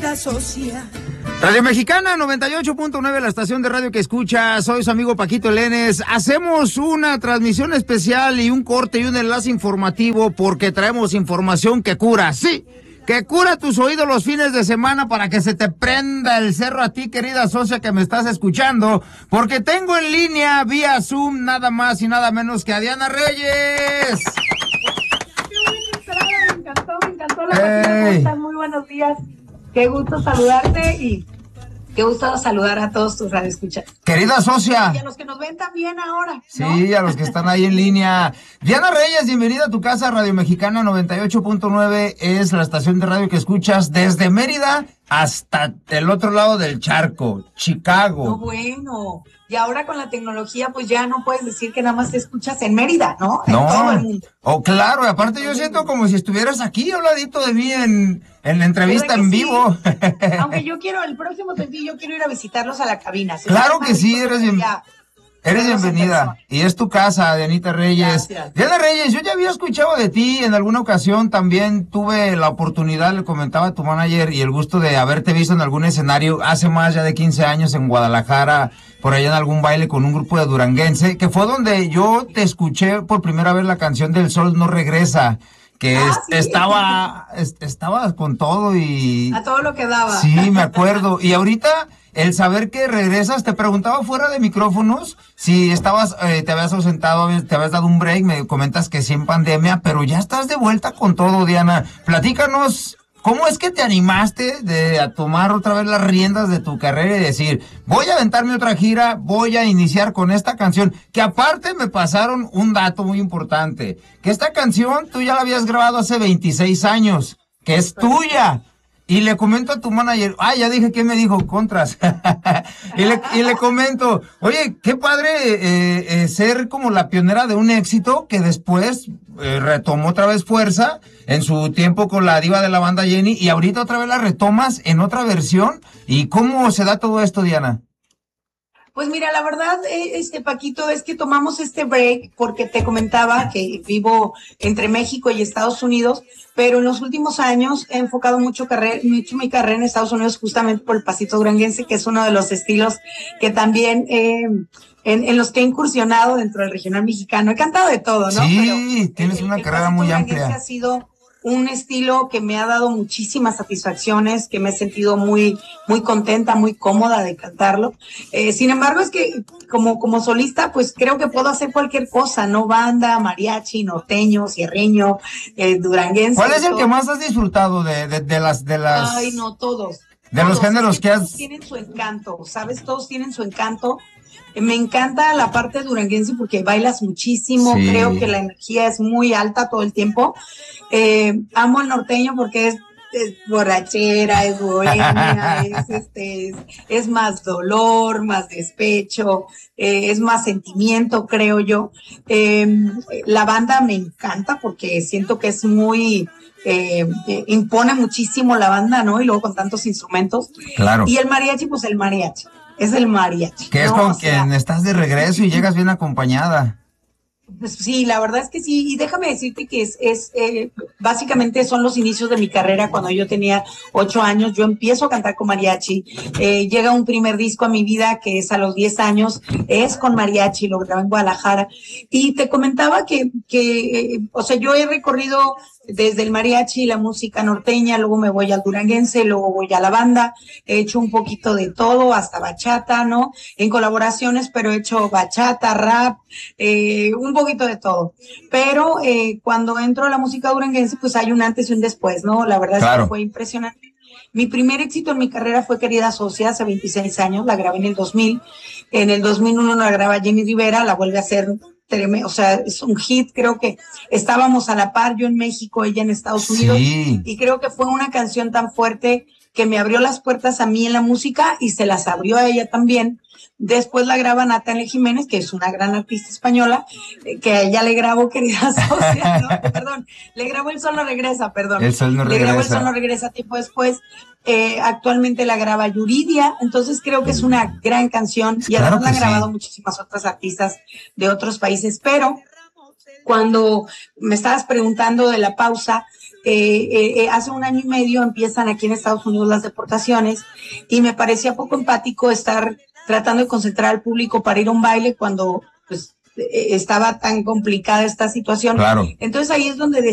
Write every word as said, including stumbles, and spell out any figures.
querida socia. Radio Mexicana noventa y ocho punto nueve, la estación de radio que escucha. Soy su amigo Paquito Lenes. Hacemos una transmisión especial y un corte y un enlace informativo porque traemos información que cura, sí, que cura tus oídos los fines de semana para que se te prenda el cerro a ti, querida socia que me estás escuchando, porque tengo en línea vía Zoom nada más y nada menos que a Diana Reyes. Me encantó, me encantó la hey. ¿Cómo estás? Muy buenos días. Qué gusto saludarte y qué gusto saludar a todos tus radioescuchas. Querida socia. Y a los que nos ven también ahora, ¿no? Sí, a los que están ahí en línea. Diana Reyes, bienvenida a tu casa. Radio Mexicana noventa y ocho punto nueve es la estación de radio que escuchas desde Mérida hasta el otro lado del charco, Chicago. No, bueno. Y ahora con la tecnología, pues ya no puedes decir que nada más te escuchas en Mérida, ¿no? En no. todo el mundo. Oh, claro, y aparte yo siento como si estuvieras aquí, habladito de mí en, en la entrevista en vivo. Sí. Aunque yo quiero, el próximo sencillo, yo quiero ir a visitarlos a la cabina. Claro que sí, eres bien. Eres bienvenida, y es tu casa, Dianita Reyes. Gracias. Diana Reyes, yo ya había escuchado de ti en alguna ocasión, también tuve la oportunidad, le comentaba a tu manager, y el gusto de haberte visto en algún escenario hace más ya de quince años en Guadalajara, por allá en algún baile con un grupo de duranguense, que fue donde yo te escuché por primera vez la canción del Sol No Regresa, que ah, es, sí. estaba, es, estaba con todo y... A todo lo que daba. Sí, me acuerdo, y ahorita... El saber que regresas, te preguntaba fuera de micrófonos si estabas, eh, te habías ausentado, te habías dado un break, me comentas que sí en pandemia, pero ya estás de vuelta con todo, Diana. Platícanos, ¿cómo es que te animaste de a tomar otra vez las riendas de tu carrera y decir, voy a aventarme otra gira, voy a iniciar con esta canción? Que aparte me pasaron un dato muy importante, que esta canción tú ya la habías grabado hace veintiséis años, que es tuya. Y le comento a tu manager, ah, ya dije que me dijo, contras. y, le, y le comento, oye, qué padre eh, eh, ser como la pionera de un éxito que después eh, retomó otra vez fuerza en su tiempo con la diva de la banda Jenny y ahorita otra vez la retomas en otra versión. ¿Y cómo se da todo esto, Diana? Pues mira, la verdad, este Paquito, es que tomamos este break porque te comentaba que vivo entre México y Estados Unidos, pero en los últimos años he enfocado mucho, carrera, mucho mi carrera en Estados Unidos justamente por el pasito duranguense, que es uno de los estilos que también eh, en, en los que he incursionado dentro del regional mexicano. He cantado de todo, ¿no? Sí, pero tienes el, una el carrera muy amplia. Ha sido un estilo que me ha dado muchísimas satisfacciones, que me he sentido muy, muy contenta, muy cómoda de cantarlo. Eh, sin embargo, es que como, como solista, pues creo que puedo hacer cualquier cosa, ¿no? Banda, mariachi, norteño, sierreño, eh, duranguense. ¿Cuál es el todo. que más has disfrutado de, de, de las, de las? Ay, no, todos. De todos. los géneros es que, que todos has. Tienen su encanto, ¿sabes? Todos tienen su encanto. Me encanta la parte duranguense porque bailas muchísimo, sí. Creo que la energía es muy alta todo el tiempo. Eh, amo el norteño porque es, es borrachera, es bohemia, es, este, es, es más dolor, más despecho, eh, es más sentimiento, creo yo. Eh, la banda me encanta porque siento que es muy... Eh, eh, impone muchísimo la banda, ¿no? Y luego con tantos instrumentos. Claro. Y el mariachi, pues el mariachi. Es el mariachi. Que es ¿no? con o sea, quien estás de regreso y llegas bien acompañada. Pues sí, la verdad es que sí, y déjame decirte que es, es eh, básicamente son los inicios de mi carrera. Cuando yo tenía ocho años, yo empiezo a cantar con mariachi, eh, llega un primer disco a mi vida que es a los diez años, es con mariachi, lo grabé en Guadalajara, y te comentaba que, que eh, o sea, yo he recorrido desde el mariachi, la música norteña, luego me voy al duranguense, luego voy a la banda, he hecho un poquito de todo, hasta bachata, ¿no? En colaboraciones, pero he hecho bachata, rap, eh, un poquito de todo. Pero eh, cuando entro a la música duranguense, pues hay un antes y un después, ¿no? La verdad Claro. es que fue impresionante. Mi primer éxito en mi carrera fue Querida Socia, hace veintiséis años, la grabé en el dos mil. En el dos mil uno la graba Jenny Rivera, la vuelve a hacer, o sea, es un hit. Creo que estábamos a la par, yo en México, ella en Estados Unidos. Sí. Y creo que fue una canción tan fuerte que me abrió las puertas a mí en la música y se las abrió a ella también. Después la graba Natalia Jiménez, que es una gran artista española, eh, que a ella le grabó Querida Socia, ¿no? Perdón, le grabó El Sol No Regresa, perdón. El Sol No Le Regresa. grabó El Sol No Regresa tiempo después. Eh, actualmente la graba Yuridia, entonces creo que es una gran canción y Claro además la han que grabado sí. muchísimas otras artistas de otros países, pero cuando me estabas preguntando de la pausa, eh, eh, hace un año y medio empiezan aquí en Estados Unidos las deportaciones y me parecía poco empático estar tratando de concentrar al público para ir a un baile cuando pues eh, estaba tan complicada esta situación. Claro. Entonces ahí es donde